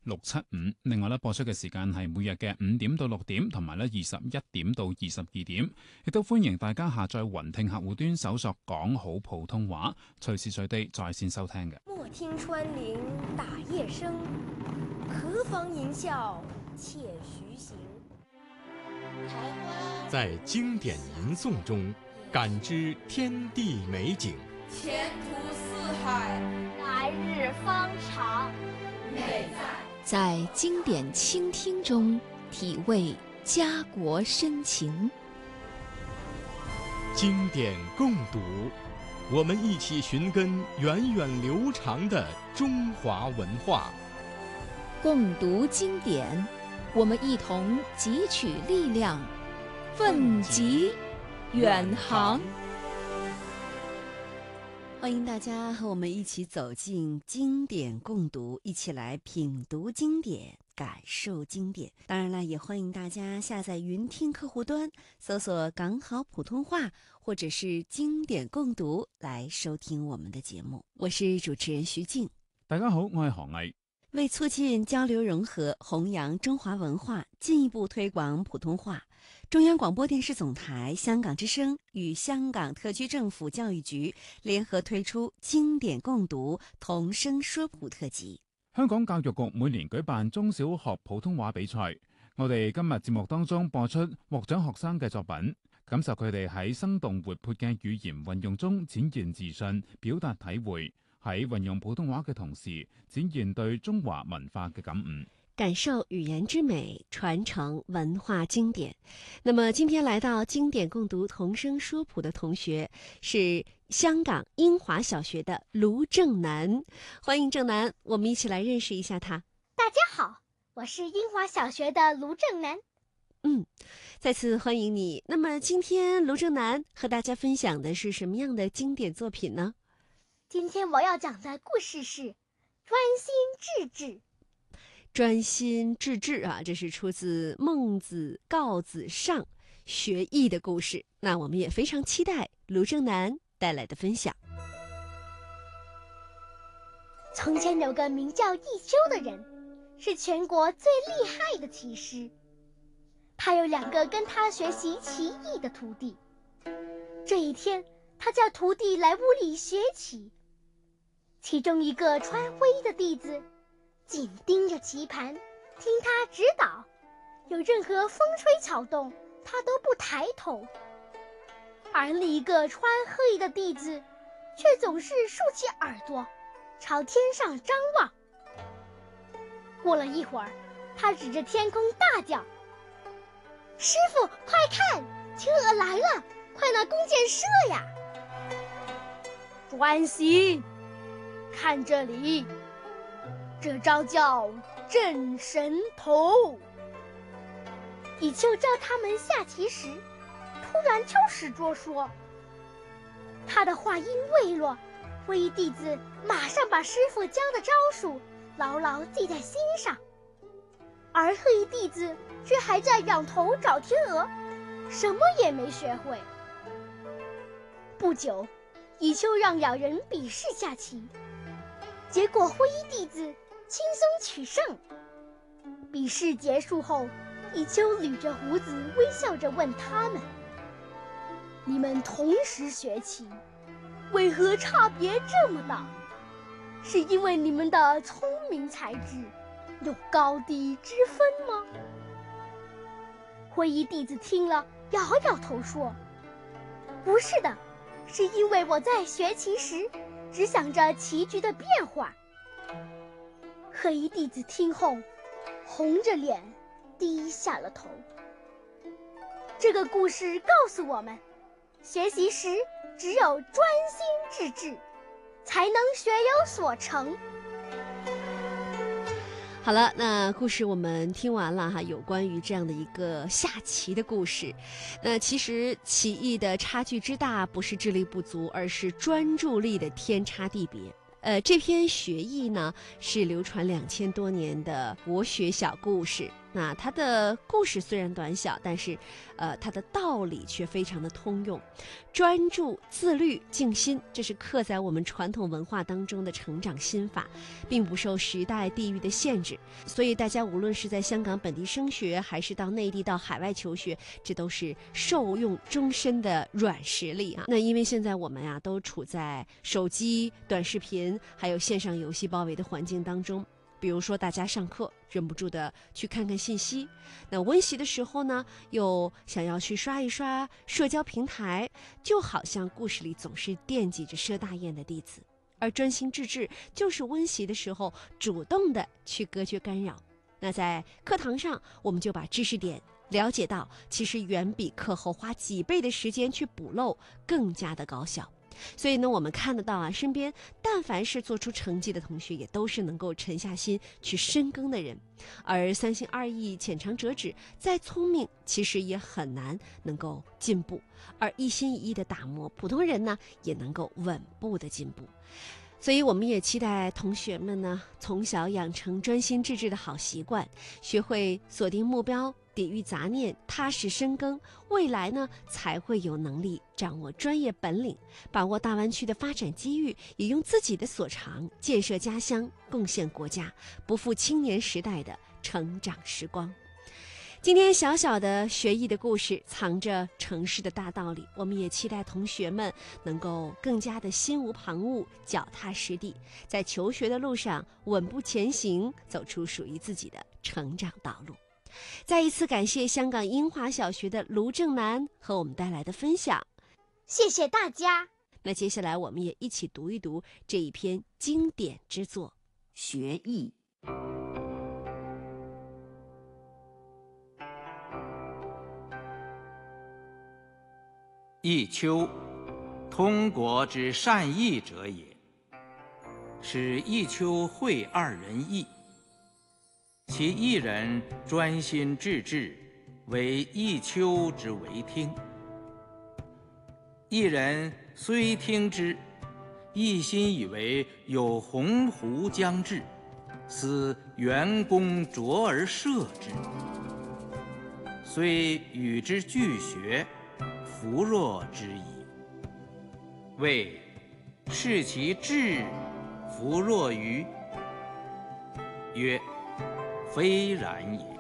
675。另外咧，播出嘅時間係每日嘅5點到6點，同埋咧21點到22點。亦都歡迎大家下載雲聽客戶端搜索講好普通話，隨時隨地在線收聽嘅。 莫聽穿林打葉聲，何妨吟啸且徐行。 在经典吟诵中感知天地美景， 前途似海， 来日方长。 美在经典倾听中体味家国深情。 经典共读，我们一起寻根源远流长的中华文化。 共读经典，我们一同汲取力量，奋楫远航。 欢迎大家和我们一起走进经典共读，一起来品读经典，感受经典。当然了，也欢迎大家下载云听客户端，搜索港好普通话或者是经典共读来收听我们的节目。我是主持人徐静。 大家好，我係何毅。 为促进交流融合，弘扬中华文化，进一步推广普通话，中央广播电视总台、香港之声与香港特区政府教育局联合推出經典共讀同聲說普特輯。 香港教育局每年舉辦中小學普通話比賽，我哋今日節目當中播出獲獎學生嘅作品，感受佢哋喺生動活潑嘅語言運用中展現自信、表達體會，喺運用普通話嘅同時展現對中華文化嘅感悟， 感受語言之美，傳承文化經典。那麼今天來到經典共讀同聲說普的同學是香港英華小學的盧正南，歡迎正南，我們一起來認識一下他。 大家好，我是英華小學的盧正南。 再次歡迎你。那麼今天盧正南和大家分享的是什麼樣的經典作品呢？ 今天我要講的故事是專心致志。 專心致志啊，這是出自孟子《告子上》學藝的故事。那我們也非常期待盧正南帶來的分享。 從前有個名叫弈秋的人，是全國最厲害的棋師。他有2個跟他學習棋藝的徒弟。這一天，他叫徒弟來屋裡學棋。其中一個穿灰衣的弟子緊盯着棋盤，聽他指導，有任何風吹草動，他都不抬頭。而另一個穿黑衣的弟子卻總是豎起耳朵，朝天上張望。過了一會兒，他指着天空大叫：“師傅，快看，天鵝來了，快拿弓箭射呀！”專心，看這裡，這招叫震神頭。弈秋教他們下棋時，突然敲石桌說。他的話音未落，灰衣弟子馬上把師傅教的招數牢牢記在心上，而黑衣弟子卻還在仰頭找天鵝，什麼也沒學會。不久，弈秋讓2人比試下棋，結果灰衣弟子輕鬆取勝。比試結束後，弈秋捋着鬍子微笑着問他們：“你們同時學棋，為何差別這麼大？是因為你們的聰明才智有高低之分嗎？”灰衣弟子聽了，搖搖頭說：“不是的，是因為我在學棋時只想着棋局的變化。”黑衣弟子聽後，紅着臉低下了頭。這個故事告訴我們，學習時只有專心致志，才能學有所成。 好了，那故事我們聽完了哈，有關於這樣的一個下棋的故事。那其實棋藝的差距之大，不是智力不足，而是專注力的天差地別。這篇學藝呢，是流傳2000多年的國學小故事。 那它的故事虽然短小，但是它的道理却非常的通用。专注、自律、静心，这是刻在我们传统文化当中的成长心法，并不受时代地域的限制。所以大家无论是在香港本地升学，还是到内地到海外求学，这都是受用终身的软实力啊。那因为现在我们呀都处在手机、短视频还有线上游戏包围的环境当中，比如说大家上课忍不住的去看看信息，那温习的时候呢又想要去刷一刷社交平台，就好像故事里总是惦记着佘大雁的弟子，而专心致志就是温习的时候主动的去隔绝干扰。那在课堂上我们就把知识点了解到，其实远比课后花几倍的时间去补漏更加的高效。所以呢，我们看得到啊，身边但凡是做出成绩的同学，也都是能够沉下心去深耕的人。而三心二意、浅尝辄止，再聪明，其实也很难能够进步。而一心一意的打磨，普通人呢，也能够稳步的进步。所以我们也期待同学们呢，从小养成专心致志的好习惯，学会锁定目标，抵御杂念，踏实深耕，未来呢才会有能力掌握专业本领，把握大湾区的发展机遇，也用自己的所长建设家乡，贡献国家，不负青年时代的成长时光。今天小小的学艺的故事，藏着城市的大道理。我们也期待同学们能够更加的心无旁骛，脚踏实地，在求学的路上稳步前行，走出属于自己的成长道路。再一次感谢香港英华小学的卢正南和我们带来的分享， 谢谢大家。 那接下来我们也一起读一读这一篇经典之作《学艺》。 弈秋，通国之善弈者也。使弈秋会二人弈，其一人专心致志，为弈秋之为听；一人虽听之，一心以为有鸿鹄将至，思援弓着而射之，虽与之俱学，弗若之矣。谓视其智，弗若愚。曰：非然也。